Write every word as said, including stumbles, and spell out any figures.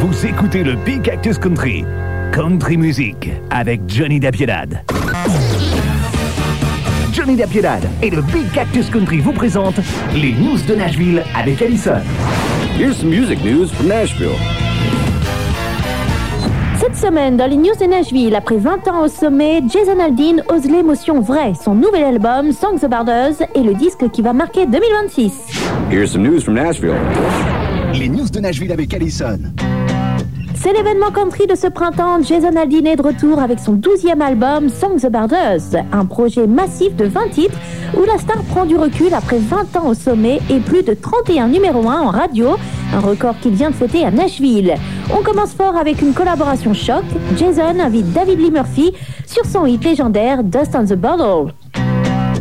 Vous écoutez le Big Cactus Country. Country Music avec Johnny Dapiedad. Johnny Dapiedad et le Big Cactus Country vous présentent les news de Nashville avec Allison. Here's some music news from Nashville. Cette semaine, dans les news de Nashville, après vingt ans au sommet, Jason Aldean ose l'émotion vraie. Son nouvel album, Songs About Us, est le disque qui va marquer deux mille vingt-six. Here's some news from Nashville. Les news de Nashville avec Allison. C'est l'événement country de ce printemps. Jason Aldean est de retour avec son douzième album Songs About Us, un projet massif de vingt titres où la star prend du recul après vingt ans au sommet et plus de trente et un numéro un en radio, un record qu'il vient de fêter à Nashville. On commence fort avec une collaboration choc. Jason invite David Lee Murphy sur son hit légendaire Dust on the Bottle.